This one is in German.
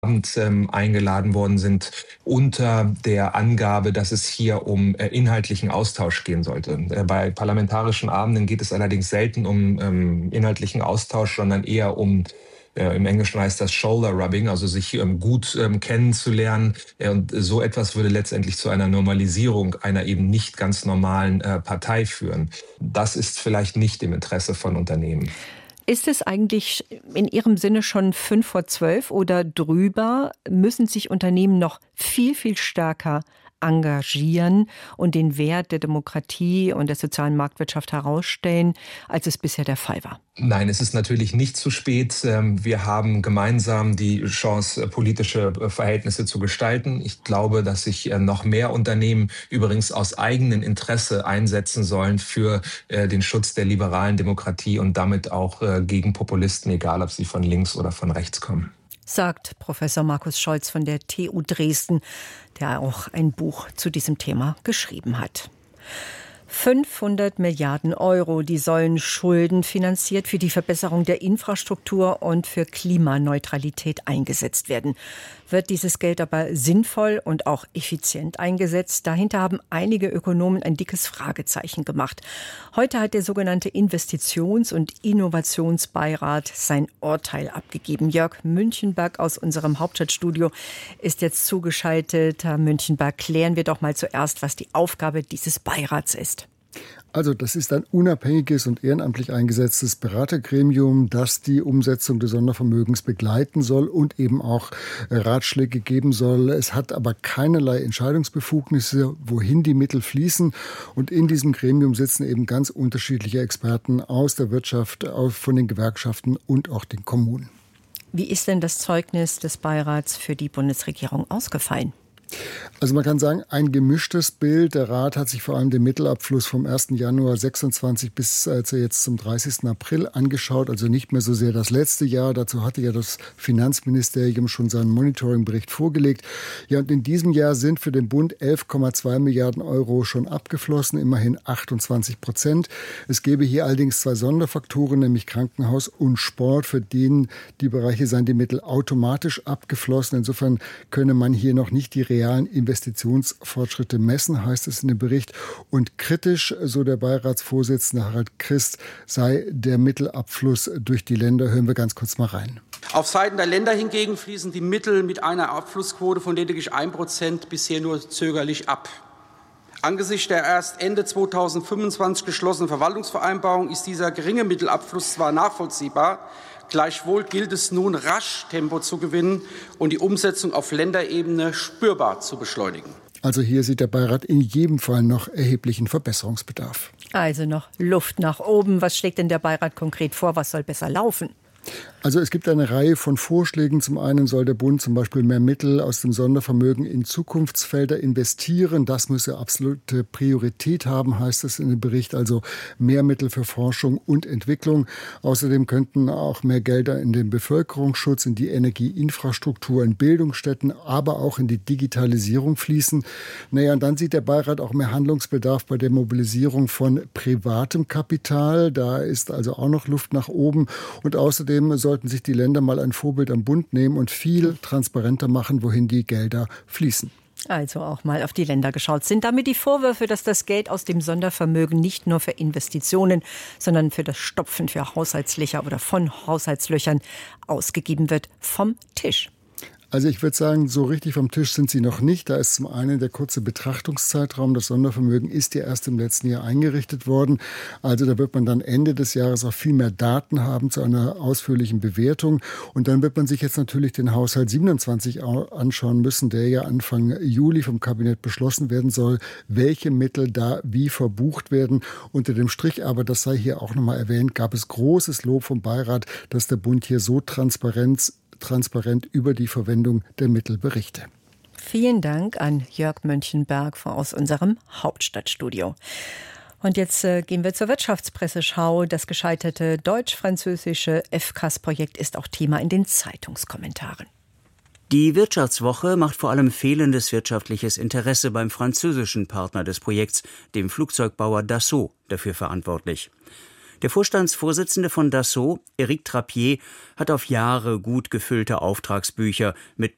eingeladen worden sind, unter der Angabe, dass es hier um inhaltlichen Austausch gehen sollte. Bei parlamentarischen Abenden geht es allerdings selten um inhaltlichen Austausch, sondern eher um im Englischen heißt das Shoulder Rubbing, also sich gut kennenzulernen. Und so etwas würde letztendlich zu einer Normalisierung einer eben nicht ganz normalen Partei führen. Das ist vielleicht nicht im Interesse von Unternehmen. Ist es eigentlich in Ihrem Sinne schon 11:55 oder drüber? Müssen sich Unternehmen noch viel, viel stärker engagieren und den Wert der Demokratie und der sozialen Marktwirtschaft herausstellen, als es bisher der Fall war? Nein, es ist natürlich nicht zu spät. Wir haben gemeinsam die Chance, politische Verhältnisse zu gestalten. Ich glaube, dass sich noch mehr Unternehmen übrigens aus eigenem Interesse einsetzen sollen für den Schutz der liberalen Demokratie und damit auch gegen Populisten, egal ob sie von links oder von rechts kommen. Sagt Professor Markus Scholz von der TU Dresden, der auch ein Buch zu diesem Thema geschrieben hat. 500 Milliarden Euro, die sollen schuldenfinanziert für die Verbesserung der Infrastruktur und für Klimaneutralität eingesetzt werden. Wird dieses Geld aber sinnvoll und auch effizient eingesetzt? Dahinter haben einige Ökonomen ein dickes Fragezeichen gemacht. Heute hat der sogenannte Investitions- und Innovationsbeirat sein Urteil abgegeben. Jörg Münchenberg aus unserem Hauptstadtstudio ist jetzt zugeschaltet. Herr Münchenberg, klären wir doch mal zuerst, was die Aufgabe dieses Beirats ist. Also das ist ein unabhängiges und ehrenamtlich eingesetztes Beratergremium, das die Umsetzung des Sondervermögens begleiten soll und eben auch Ratschläge geben soll. Es hat aber keinerlei Entscheidungsbefugnisse, wohin die Mittel fließen. Und in diesem Gremium sitzen eben ganz unterschiedliche Experten aus der Wirtschaft, von den Gewerkschaften und auch den Kommunen. Wie ist denn das Zeugnis des Beirats für die Bundesregierung ausgefallen? Also man kann sagen, ein gemischtes Bild. Der Rat hat sich vor allem den Mittelabfluss vom 1. Januar 26 bis jetzt zum 30. April angeschaut. Also nicht mehr so sehr das letzte Jahr. Dazu hatte ja das Finanzministerium schon seinen Monitoringbericht vorgelegt. Ja, und in diesem Jahr sind für den Bund 11,2 Milliarden Euro schon abgeflossen, immerhin 28%. Es gäbe hier allerdings zwei Sonderfaktoren, nämlich Krankenhaus und Sport. Für die Bereiche seien die Mittel automatisch abgeflossen. Insofern könne man hier noch nicht die realen Investitionsfortschritte messen, heißt es in dem Bericht. Und kritisch, so der Beiratsvorsitzende Harald Christ, sei der Mittelabfluss durch die Länder. Hören wir ganz kurz mal rein. Auf Seiten der Länder hingegen fließen die Mittel mit einer Abflussquote von lediglich 1% bisher nur zögerlich ab. Angesichts der erst Ende 2025 geschlossenen Verwaltungsvereinbarung ist dieser geringe Mittelabfluss zwar nachvollziehbar, gleichwohl gilt es nun, rasch Tempo zu gewinnen und die Umsetzung auf Länderebene spürbar zu beschleunigen. Also hier sieht der Beirat in jedem Fall noch erheblichen Verbesserungsbedarf. Also noch Luft nach oben. Was schlägt denn der Beirat konkret vor? Was soll besser laufen? Also es gibt eine Reihe von Vorschlägen. Zum einen soll der Bund zum Beispiel mehr Mittel aus dem Sondervermögen in Zukunftsfelder investieren. Das müsse absolute Priorität haben, heißt es in dem Bericht. Also mehr Mittel für Forschung und Entwicklung. Außerdem könnten auch mehr Gelder in den Bevölkerungsschutz, in die Energieinfrastruktur, in Bildungsstätten, aber auch in die Digitalisierung fließen. Naja, und dann sieht der Beirat auch mehr Handlungsbedarf bei der Mobilisierung von privatem Kapital. Da ist also auch noch Luft nach oben. Und außerdem sollten sich die Länder mal ein Vorbild am Bund nehmen und viel transparenter machen, wohin die Gelder fließen. Also auch mal auf die Länder geschaut. Sind damit die Vorwürfe, dass das Geld aus dem Sondervermögen nicht nur für Investitionen, sondern für das Stopfen für Haushaltslöcher oder von Haushaltslöchern ausgegeben wird, vom Tisch? Also ich würde sagen, so richtig vom Tisch sind sie noch nicht. Da ist zum einen der kurze Betrachtungszeitraum. Das Sondervermögen ist ja erst im letzten Jahr eingerichtet worden. Also da wird man dann Ende des Jahres auch viel mehr Daten haben zu einer ausführlichen Bewertung. Und dann wird man sich jetzt natürlich den Haushalt 27 anschauen müssen, der ja Anfang Juli vom Kabinett beschlossen werden soll, welche Mittel da wie verbucht werden. Unter dem Strich aber, das sei hier auch nochmal erwähnt, gab es großes Lob vom Beirat, dass der Bund hier so transparent über die Verwendung der Mittel berichte. Vielen Dank an Jörg Münchenberg aus unserem Hauptstadtstudio. Und jetzt gehen wir zur Wirtschaftspresseschau. Das gescheiterte deutsch-französische FCAS-Projekt ist auch Thema in den Zeitungskommentaren. Die Wirtschaftswoche macht vor allem fehlendes wirtschaftliches Interesse beim französischen Partner des Projekts, dem Flugzeugbauer Dassault, dafür verantwortlich. Der Vorstandsvorsitzende von Dassault, Éric Trappier, hat auf Jahre gut gefüllte Auftragsbücher mit